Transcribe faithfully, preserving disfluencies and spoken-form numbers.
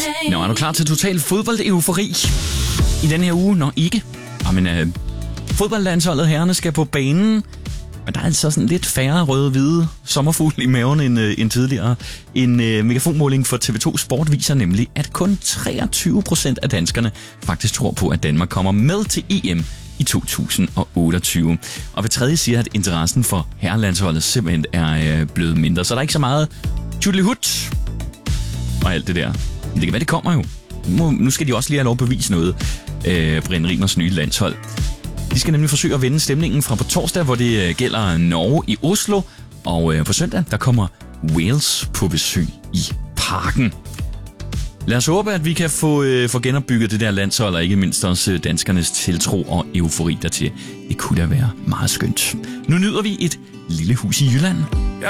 Nå, er du klar til total fodbold-eufori i den her uge? Nå, ikke. Jamen, øh, fodboldlandsholdet herrerne skal på banen. Men der er altså sådan lidt færre røde-hvide sommerfugle i maven end, øh, end tidligere. En øh, megafonmåling for T V to Sport viser nemlig, at kun treogtyve procent af danskerne faktisk tror på, at Danmark kommer med til E M i to tusind og otteogtyve. Og ved tredje siger, at interessen for herrelandsholdet simpelthen er øh, blevet mindre. Så der er ikke så meget tjudelihut og alt det der. Men det kan være, det kommer jo. Nu, nu skal de også lige have lov at bevise noget. Øh, Brian Rimers nye landshold. De skal nemlig forsøge at vende stemningen fra på torsdag, hvor det gælder Norge i Oslo. Og øh, på søndag, der kommer Wales på besøg i Parken. Lad os håbe, at vi kan få, øh, få genopbygget det der landshold, og ikke mindst også danskernes tiltro og eufori dertil. Det kunne da være meget skønt. Nu nyder vi et lille hus i Jylland.